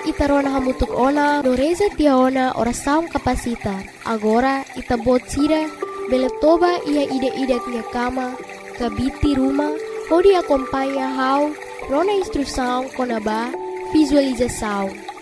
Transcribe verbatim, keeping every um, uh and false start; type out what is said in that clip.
itarona hamutuk ona no reza tia ona oração capacitar. Agora itabot sira bele toba ia ide-ide tia kama kabiti ruma pode acompanhar how rona instrução konaba visualização.